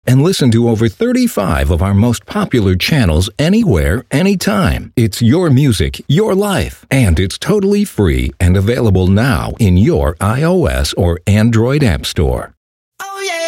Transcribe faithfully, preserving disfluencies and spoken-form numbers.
and listen to over thirty-five of our most popular channels anywhere, anytime. It's your music, your life, and it's totally free and available now in your iOS or Android app store.